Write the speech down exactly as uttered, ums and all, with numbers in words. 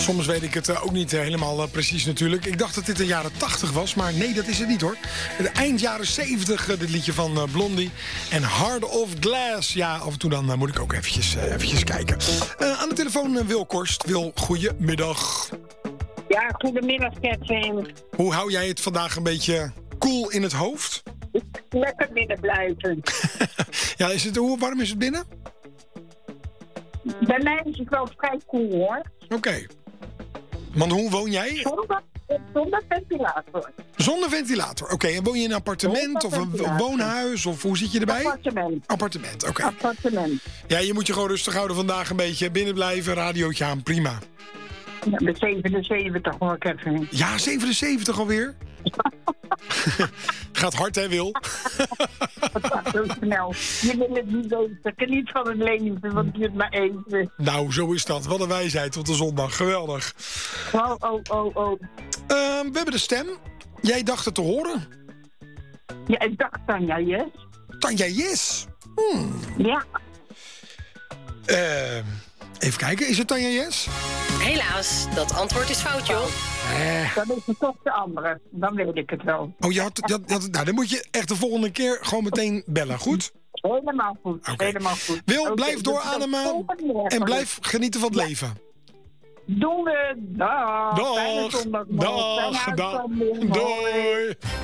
Soms weet ik het uh, ook niet uh, helemaal uh, precies natuurlijk. Ik dacht dat dit de jaren tachtig was, maar nee, dat is het niet hoor. De eind jaren zeventig, uh, dit liedje van uh, Blondie. En Heart of Glass. Ja, af en toe dan uh, moet ik ook eventjes, uh, eventjes kijken. Uh, aan de telefoon uh, Wil Korst. Wil, goedemiddag. Ja, goedemiddag, Kevin. Hoe hou jij het vandaag een beetje cool in het hoofd? Lekker binnen blijven. Ja, is het, hoe warm is het binnen? Bij mij is het wel vrij koel, hoor. Oké. Okay. Want hoe woon jij? Zonder, zonder ventilator. Zonder ventilator, oké. Okay. En woon je in een appartement of een woonhuis? Of hoe zit je erbij? Appartement. Appartement, oké. Okay. Appartement. Ja, je moet je gewoon rustig houden vandaag een beetje. Binnen blijven, radiootje aan, prima. Ja, de zevenenzeventig hoor, Kevin. Ja, zevenenzeventig alweer? Gaat hard, hè, Wil? Het gaat zo snel. Je wil het niet weten. Geniet van het leven, want je het maar even. Nou, zo is dat. Wat een wijsheid tot de zondag. Geweldig. Oh, oh, oh, oh. Uh, we hebben de stem. Jij dacht het te horen. Ja, ik dacht Tanja Yes. Tanja Yes? Hmm. Ja. Uh, even kijken, is het Tanja Yes? Helaas, dat antwoord is fout, joh. Eh. Dan is het toch de andere. Dan weet ik het wel. Oh, je had, dat, dat, nou, dan moet je echt de volgende keer gewoon meteen bellen, goed? Helemaal goed, okay. Helemaal goed. Wil, okay, blijf doorademen en blijf genieten van het ja. leven. Doen we. Dag. Dag. Dag. Dag. Doei.